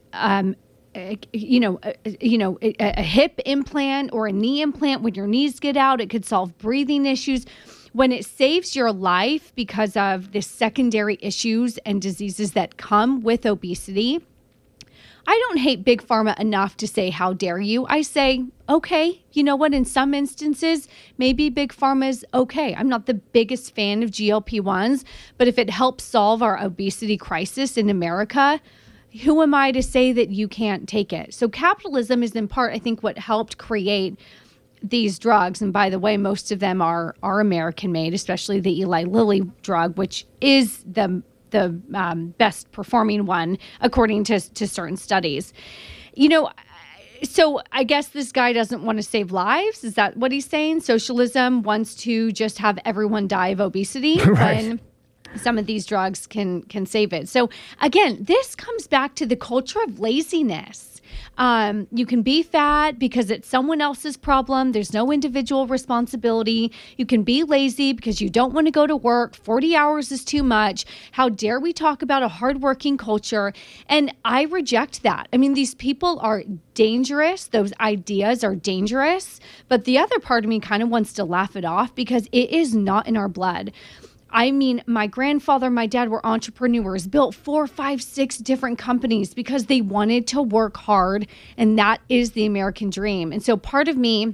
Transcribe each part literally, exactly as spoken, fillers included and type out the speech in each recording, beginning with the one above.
um, uh, you know, uh, you know, a, a hip implant or a knee implant when your knees get out. It could solve breathing issues. When it saves your life because of the secondary issues and diseases that come with obesity, I don't hate Big Pharma enough to say, how dare you? I say, okay, you know what? In some instances, maybe Big Pharma is okay. I'm not the biggest fan of G L P ones, but if it helps solve our obesity crisis in America, who am I to say that you can't take it? So capitalism is in part, I think, what helped create these drugs. And by the way, most of them are, are American made, especially the Eli Lilly drug, which is the the um, best performing one, according to, to certain studies. You know, so I guess this guy doesn't want to save lives. Is that what he's saying? Socialism wants to just have everyone die of obesity right. when some of these drugs can can save it. So again, this comes back to the culture of laziness. Um, you can be fat because it's someone else's problem. There's no individual responsibility. You can be lazy because you don't want to go to work. forty hours is too much. How dare we talk about a hardworking culture? And I reject that. I mean, these people are dangerous. Those ideas are dangerous. But the other part of me kind of wants to laugh it off because it is not in our blood. I mean, my grandfather, my dad were entrepreneurs, built four, five, six different companies because they wanted to work hard. And that is the American dream. And so part of me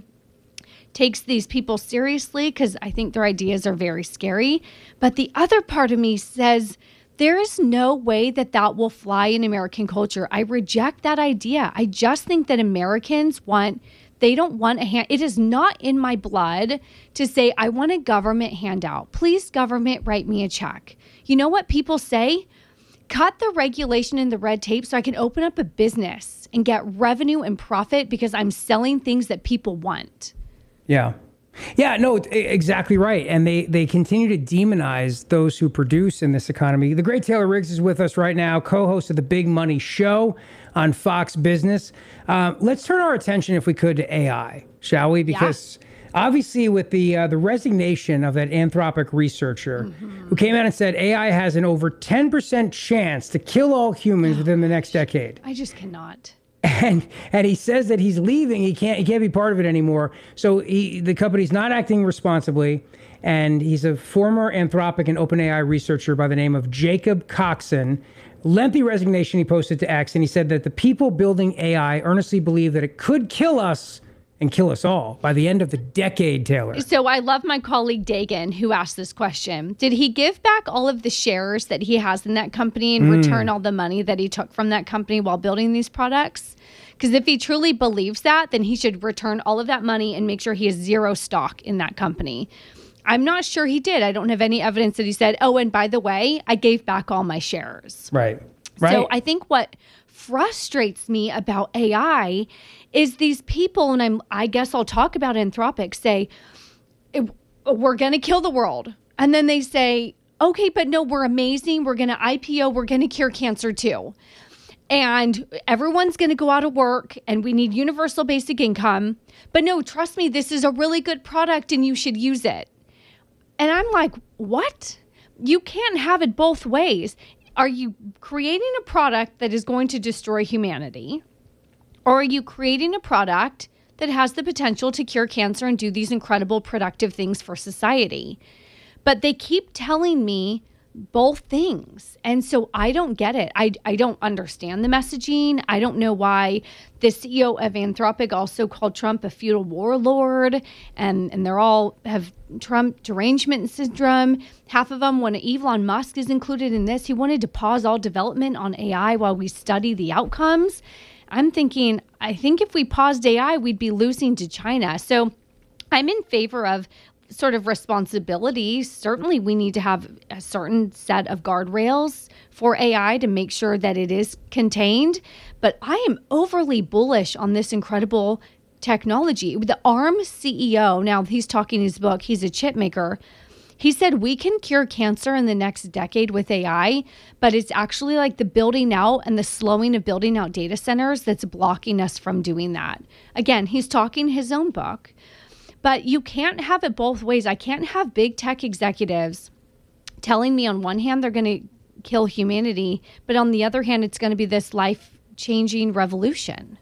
takes these people seriously because I think their ideas are very scary. But the other part of me says, there is no way that that will fly in American culture. I reject that idea. I just think that Americans want... They don't want a hand. It is not in my blood to say, I want a government handout. Please, government, write me a check. You know what people say? Cut the regulation and the red tape so I can open up a business and get revenue and profit because I'm selling things that people want. Yeah. Yeah, no, exactly right. And they, they continue to demonize those who produce in this economy. The great Taylor Riggs is with us right now, co-host of the Big Money Show on Fox Business. Um, let's turn our attention, if we could, to A I, shall we? Because yeah. obviously with the uh, the resignation of that Anthropic researcher mm-hmm. who came out and said A I has an over ten percent chance to kill all humans oh, within the next decade. I just cannot. And and he says that he's leaving. He can't he can't be part of it anymore. So he, the company's not acting responsibly. And he's a former Anthropic and OpenAI researcher by the name of Jacob Coxon. Lengthy resignation he posted to X, and he said that the people building A I earnestly believe that it could kill us and kill us all by the end of the decade, Taylor. So I love my colleague Dagan, who asked this question. Did he give back all of the shares that he has in that company and mm. return all the money that he took from that company while building these products? Because if he truly believes that, then he should return all of that money and make sure he has zero stock in that company. I'm not sure he did. I don't have any evidence that he said, oh, and by the way, I gave back all my shares. Right. Right. So I think what frustrates me about A I is these people, and I'm, I guess I'll talk about Anthropic, say, we're going to kill the world. And then they say, okay, but no, we're amazing. We're going to I P O. We're going to cure cancer too. And everyone's going to go out of work and we need universal basic income. But no, trust me, this is a really good product and you should use it. And I'm like, what? You can't have it both ways. Are you creating a product that is going to destroy humanity? Or are you creating a product that has the potential to cure cancer and do these incredible productive things for society? But they keep telling me both things. And so I don't get it. I, I don't understand the messaging. I don't know why the C E O of Anthropic also called Trump a feudal warlord. And, and they're all have Trump derangement syndrome. Half of them, when Elon Musk is included in this, he wanted to pause all development on A I while we study the outcomes. I'm thinking, I think if we paused A I, we'd be losing to China. So I'm in favor of sort of responsibility. Certainly we need to have a certain set of guardrails for A I to make sure that it is contained. But I am overly bullish on this incredible technology. The ARM C E O, now he's talking his book, he's a chip maker. He said we can cure cancer in the next decade with A I, but it's actually like the building out and the slowing of building out data centers that's blocking us from doing that. Again, he's talking his own book. But you can't have it both ways. I can't have big tech executives telling me on one hand they're going to kill humanity, but on the other hand, it's going to be this life changing revolution.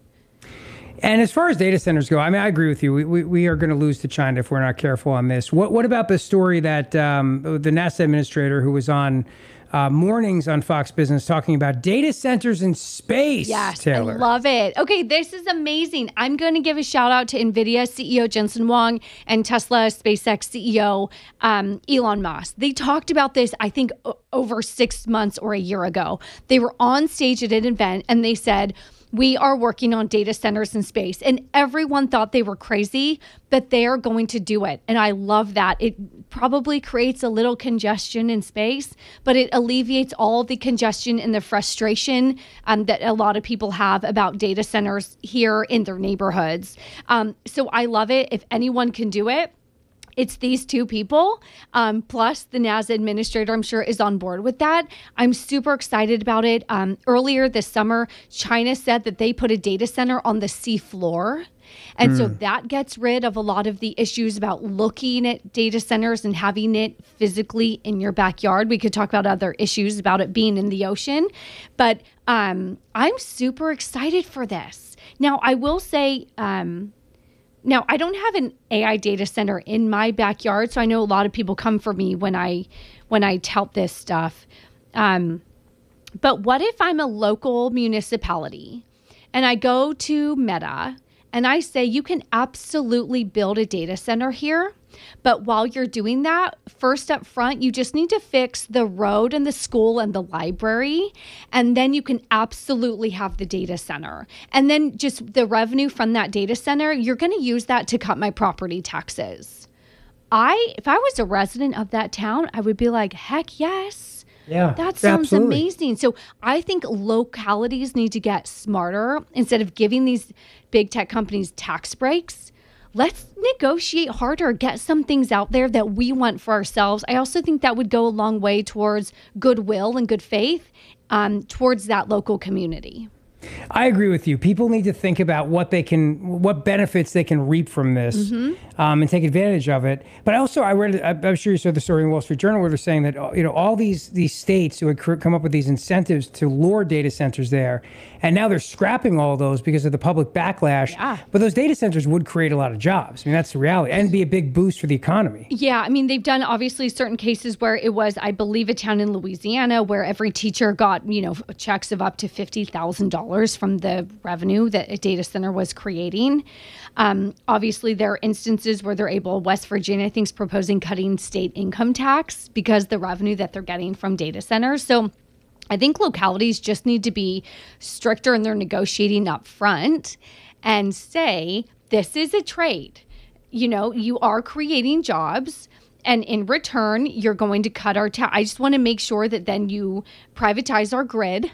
And as far as data centers go, I mean, I agree with you. We, we, we are going to lose to China if we're not careful on this. What what about the story that um, the NASA administrator who was on uh, mornings on Fox Business talking about data centers in space? Yes, Taylor. I love it. Okay, this is amazing. I'm going to give a shout out to NVIDIA C E O Jensen Huang and Tesla SpaceX C E O um, Elon Musk. They talked about this, I think, o- over six months or a year ago. They were on stage at an event and they said, we are working on data centers in space. And everyone thought they were crazy, but they are going to do it. And I love that. It probably creates a little congestion in space, but it alleviates all the congestion and the frustration um, that a lot of people have about data centers here in their neighborhoods. Um, so I love it. If anyone can do it, it's these two people, um, plus the NASA administrator, I'm sure, is on board with that. I'm super excited about it. Um, earlier this summer, China said that they put a data center on the sea floor. And mm. so that gets rid of a lot of the issues about looking at data centers and having it physically in your backyard. We could talk about other issues about it being in the ocean. But um, I'm super excited for this. Now, I will say... Um, Now, I don't have an A I data center in my backyard, so I know a lot of people come for me when I when I tout this stuff. Um, but what if I'm a local municipality and I go to Meta and I say, you can absolutely build a data center here, but while you're doing that, first up front, you just need to fix the road and the school and the library, and then you can absolutely have the data center. And then just the revenue from that data center, you're going to use that to cut my property taxes. I, if I was a resident of that town, I would be like, heck yes. Yeah, that sounds absolutely. amazing. So I think localities need to get smarter. Instead of giving these big tech companies tax breaks, let's negotiate harder, get some things out there that we want for ourselves. I also think that would go a long way towards goodwill and good faith um, towards that local community. I agree with you. People need to think about what they can, what benefits they can reap from this, mm-hmm. um, and take advantage of it. But also, I read, I'm sure you saw the story in Wall Street Journal where they're saying that, you know, all these these states who had come up with these incentives to lure data centers there, and now they're scrapping all of those because of the public backlash. Yeah. But those data centers would create a lot of jobs. I mean, that's the reality, and be a big boost for the economy. Yeah, I mean, they've done obviously certain cases where it was, I believe, a town in Louisiana where every teacher got, you know, checks of up to fifty thousand dollars from the revenue that a data center was creating. Um, obviously, there are instances where they're able, West Virginia, I think, is proposing cutting state income tax because the revenue that they're getting from data centers. So I think localities just need to be stricter in their negotiating up front and say, this is a trade. You know, you are creating jobs. And in return, you're going to cut our tax. I just want to make sure that then you privatize our grid.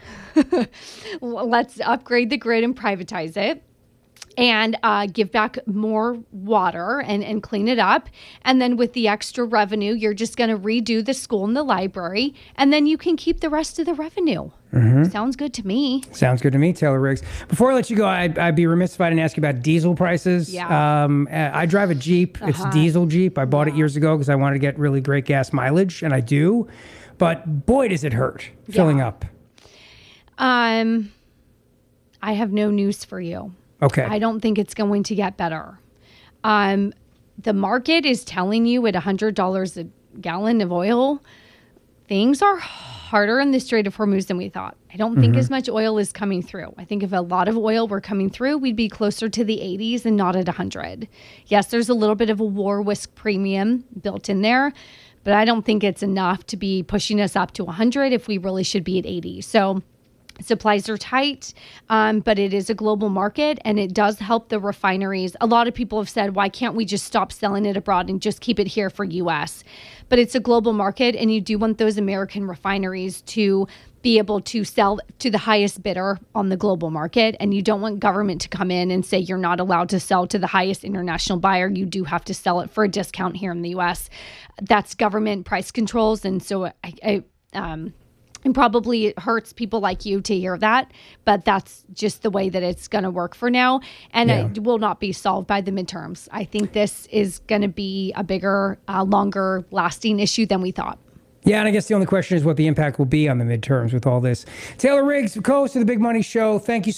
Let's upgrade the grid and privatize it. And uh, give back more water and, and clean it up. And then with the extra revenue, you're just going to redo the school and the library. And then you can keep the rest of the revenue. Mm-hmm. Sounds good to me. Sounds good to me, Taylor Riggs. Before I let you go, I'd, I'd be remiss if I didn't ask you about diesel prices. Yeah. Um, I drive a Jeep. Uh-huh. It's a diesel Jeep. I bought yeah. it years ago because I wanted to get really great gas mileage, and I do. But boy, does it hurt filling yeah. up. Um, I have no news for you. Okay. I don't think it's going to get better. Um, the market is telling you at one hundred dollars a gallon of oil, things are harder in the Strait of Hormuz than we thought. I don't think mm-hmm. as much oil is coming through. I think if a lot of oil were coming through, we'd be closer to the eighties and not at one hundred. Yes, there's a little bit of a war risk premium built in there, but I don't think it's enough to be pushing us up to one hundred if we really should be at eighty. So supplies are tight, um, but it is a global market and it does help the refineries. A lot of people have said, why can't we just stop selling it abroad and just keep it here for U S? But it's a global market and you do want those American refineries to be able to sell to the highest bidder on the global market. And you don't want government to come in and say you're not allowed to sell to the highest international buyer. You do have to sell it for a discount here in the U S. That's government price controls. And so I, I um, And probably it hurts people like you to hear that, but that's just the way that it's going to work for now. And yeah. it will not be solved by the midterms. I think this is going to be a bigger, uh, longer lasting issue than we thought. Yeah, and I guess the only question is what the impact will be on the midterms with all this. Taylor Riggs, co-host of the Big Money Show. Thank you.